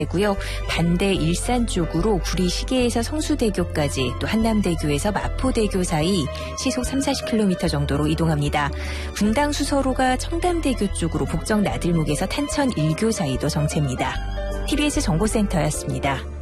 되고요. 반대 일산 쪽으로 구리 시계에서 성수대교까지 또 한남대교에서 마포대교 사이 시속 30-40km 정도로 이동합니다. 분당 수서로가 청담대교 쪽으로 북정 나들목에서 탄천 1교 사이도 정체입니다. TBS 정보센터였습니다.